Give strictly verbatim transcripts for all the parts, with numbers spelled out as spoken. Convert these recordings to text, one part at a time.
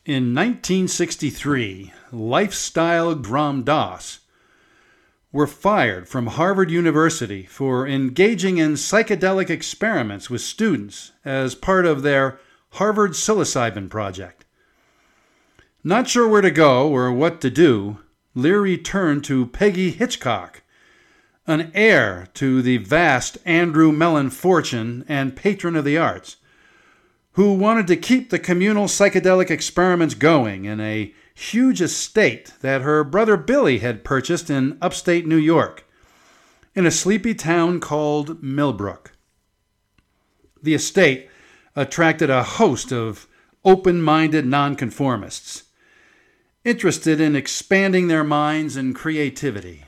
In nineteen sixty-three, Lifestyle Ram Dass were fired from Harvard University for engaging in psychedelic experiments with students as part of their Harvard Psilocybin project. Not sure where to go or what to do, Leary turned to Peggy Hitchcock, an heir to the vast Andrew Mellon fortune and patron of the arts, who wanted to keep the communal psychedelic experiments going in a huge estate that her brother Billy had purchased in upstate New York, in a sleepy town called Millbrook. The estate attracted a host of open-minded nonconformists, interested in expanding their minds and creativity.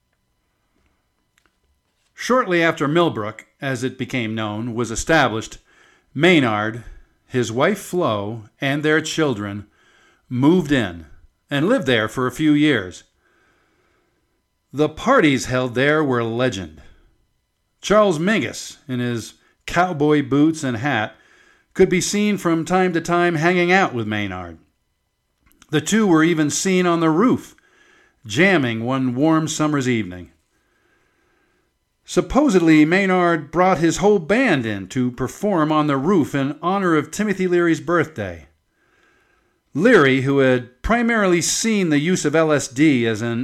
Shortly after Millbrook, as it became known, was established, Maynard, his wife Flo, and their children moved in and lived there for a few years. The parties held there were legend. Charles Mingus, in his cowboy boots and hat, could be seen from time to time hanging out with Maynard. The two were even seen on the roof, jamming one warm summer's evening. Supposedly, Maynard brought his whole band in to perform on the roof in honor of Timothy Leary's birthday. Leary, who had primarily seen the use of L S D as an